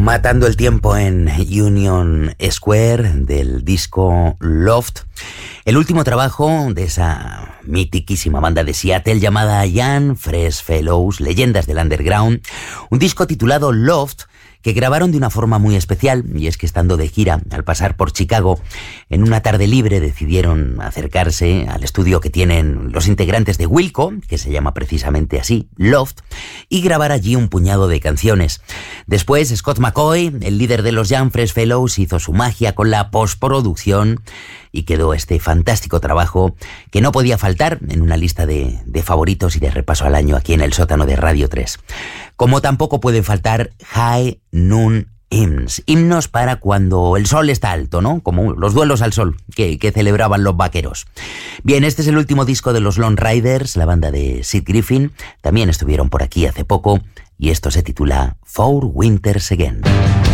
matando el tiempo en Union Square del disco Loft, el último trabajo de esa mitiquísima banda de Seattle llamada Young Fresh Fellows, leyendas del underground, un disco titulado Loft que grabaron de una forma muy especial, y es que estando de gira, al pasar por Chicago, en una tarde libre decidieron acercarse al estudio que tienen los integrantes de Wilco, que se llama precisamente así, Loft, y grabar allí un puñado de canciones. Después, Scott McCaughey, el líder de los Young Fresh Fellows, hizo su magia con la postproducción y quedó este fantástico trabajo que no podía faltar en una lista de favoritos y de repaso al año aquí en el sótano de Radio 3. Como tampoco pueden faltar High Noon Hymns, himnos para cuando el sol está alto, ¿no? Como los duelos al sol que celebraban los vaqueros. Bien, este es el último disco de los Lone Riders, la banda de Sid Griffin. También estuvieron por aquí hace poco y esto se titula Four Winters Again.